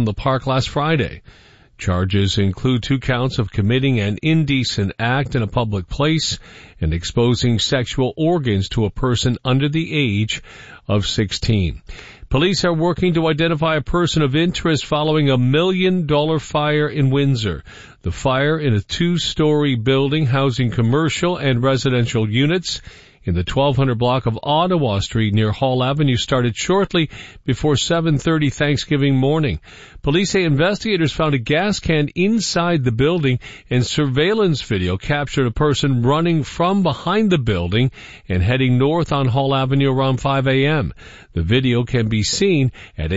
the park last Friday. Charges include 2 counts of committing an indecent act in a public place and exposing sexual organs to a person under the age of 16. Police are working to identify a person of interest following a $1 million fire in Windsor. The fire in a 2-story building housing commercial and residential units in the 1200 block of Ottawa Street near Hall Avenue started shortly before 7:30 Thanksgiving morning. Police say investigators found a gas can inside the building, and surveillance video captured a person running from behind the building and heading north on Hall Avenue around 5 a.m. The video can be seen at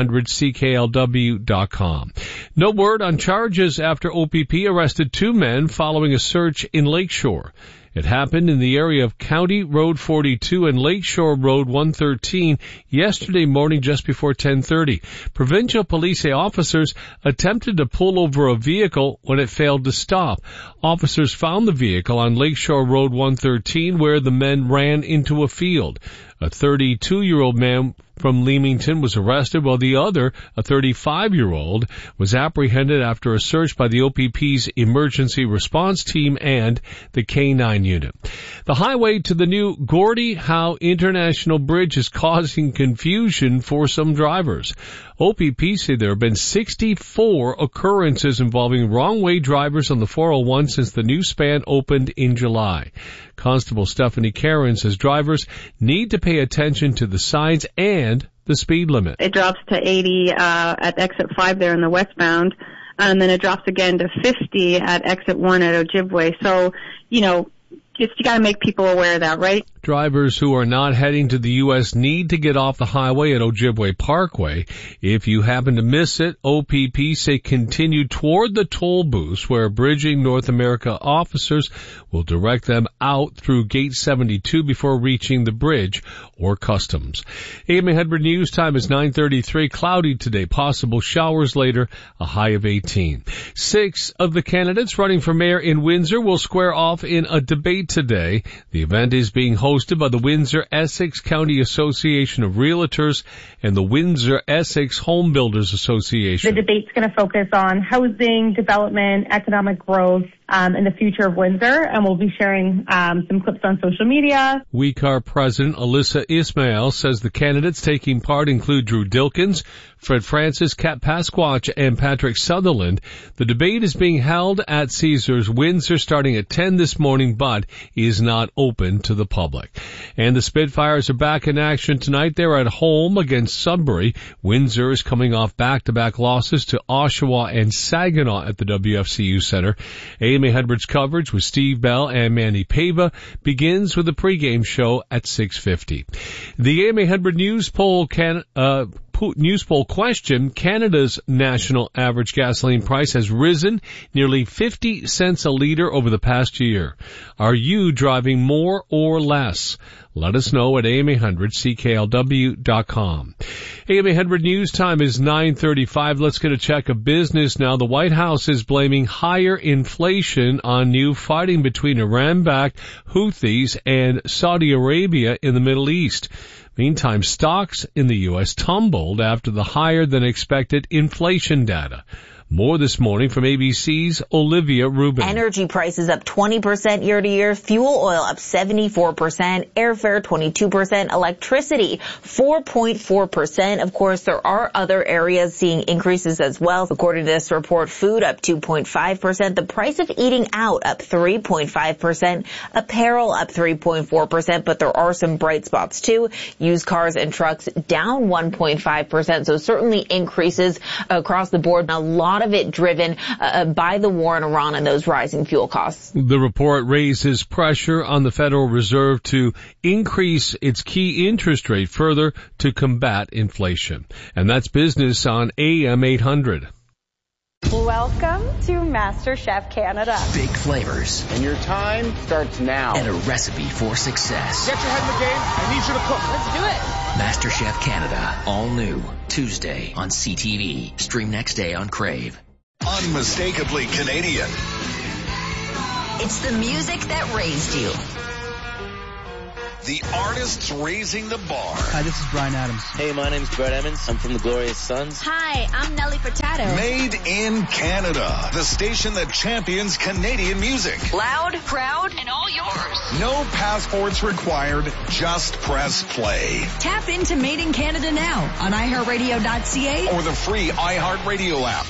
am800cklw.com. No word on charges after OPP arrested 2 men following a search in Lakeshore. It happened in the area of County Road 42 and Lakeshore Road 113 yesterday morning just before 10:30. Provincial police say officers attempted to pull over a vehicle when it failed to stop. Officers found the vehicle on Lakeshore Road 113 where the men ran into a field. A 32-year-old man from Leamington was arrested, while the other, a 35-year-old, was apprehended after a search by the OPP's emergency response team and the K-9 unit. The highway to the new Gordie Howe International Bridge is causing confusion for some drivers. OPP say there have been 64 occurrences involving wrong-way drivers on the 401 since the new span opened in July. Constable Stephanie Karen says drivers need to pay attention to the signs and the speed limit. It drops to 80 at exit 5 there in the westbound, and then it drops again to 50 at exit 1 at Ojibwe. So, you got to make people aware of that, right? Drivers who are not heading to the U.S. need to get off the highway at Ojibwe Parkway. If you happen to miss it, OPP say continue toward the toll booths where Bridging North America officers will direct them out through Gate 72 before reaching the bridge or customs. AM 800 News time is 9:33. Cloudy today, possible showers later, a high of 18. 6 of the candidates running for mayor in Windsor will square off in a debate today. The event is being hosted by the Windsor-Essex County Association of Realtors and the Windsor-Essex Home Builders Association. The debate's going to focus on housing, development, economic growth, and the future of Windsor, and we'll be sharing some clips on social media. WECAR President Alyssa Ismail says the candidates taking part include Drew Dilkins, Fred Francis, Kat Pasquatch, and Patrick Sutherland. The debate is being held at Caesars Windsor starting at 10 this morning, but is not open to the public. And the Spitfires are back in action tonight. They're at home against Sudbury. Windsor is coming off back-to-back losses to Oshawa and Saginaw at the WFCU Center. AM 800's coverage with Steve Bell and Manny Pava begins with a pregame show at 6:50. The AM 800 News Poll question, Canada's national average gasoline price has risen nearly 50 cents a liter over the past year. Are you driving more or less? Let us know at am800cklw.com. AM 800 News time is 9:35. Let's get a check of business now. The White House is blaming higher inflation on new fighting between Iran-backed Houthis and Saudi Arabia in the Middle East. Meantime, stocks in the U.S. tumbled after the higher-than-expected inflation data. More this morning from ABC's Olivia Rubin. Energy prices up 20% year to year, fuel oil up 74%, airfare 22%, electricity 4.4%. Of course, there are other areas seeing increases as well. According to this report, food up 2.5%, the price of eating out up 3.5%, apparel up 3.4%, but there are some bright spots too. Used cars and trucks down 1.5%, so certainly increases across the board. A lot of it driven by the war in Iran and those rising fuel costs. The report raises pressure on the Federal Reserve to increase its key interest rate further to combat inflation. And that's business on AM 800. Welcome to MasterChef Canada. Big flavors. And your time starts now. And a recipe for success. Get your head in the game. I need you to cook. Let's do it. MasterChef Canada. All new. Tuesday on CTV. Stream next day on Crave. Unmistakably Canadian. It's the music that raised you. The artists raising the bar. Hi, this is Bryan Adams. Hey, my name's Brett Emmons. I'm from the Glorious Sons. Hi, I'm Nelly Furtado. Made in Canada. The station that champions Canadian music. Loud, proud, and all yours. No passports required. Just press play. Tap into Made in Canada now on iHeartRadio.ca or the free iHeartRadio app.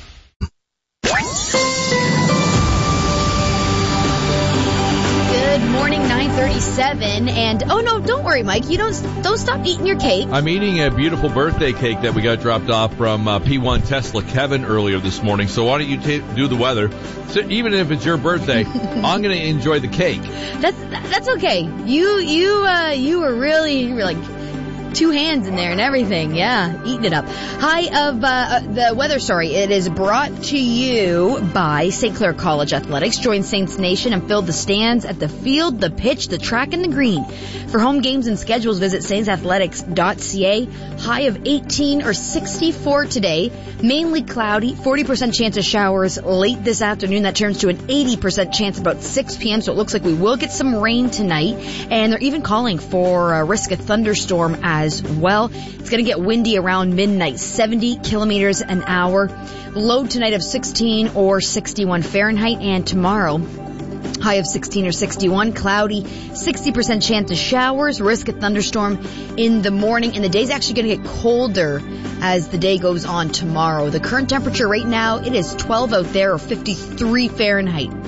Good morning, 9:37, and oh no, don't worry, Mike. You don't stop eating your cake. I'm eating a beautiful birthday cake that we got dropped off from P1 Tesla Kevin earlier this morning. So why don't you do the weather? So even if it's your birthday, I'm going to enjoy the cake. That's okay. You were really like 2 hands in there and everything. Yeah, eating it up. Hi, of the weather story. It is brought to you by St. Clair College Athletics. Join Saints Nation and fill the stands at the field, the pitch, the track, and the green. For home games and schedules, visit saintsathletics.ca. High of 18 or 64 today. Mainly cloudy. 40% chance of showers late this afternoon. That turns to an 80% chance about 6 p.m. So it looks like we will get some rain tonight. And they're even calling for a risk of thunderstorm as well. It's going to get windy around midnight, 70 kilometers an hour. Low tonight of 16 or 61 Fahrenheit. And tomorrow, high of 16 or 61, cloudy, 60% chance of showers, risk of thunderstorm in the morning. And the day's actually going to get colder as the day goes on tomorrow. The current temperature right now, it is 12 out there or 53 Fahrenheit.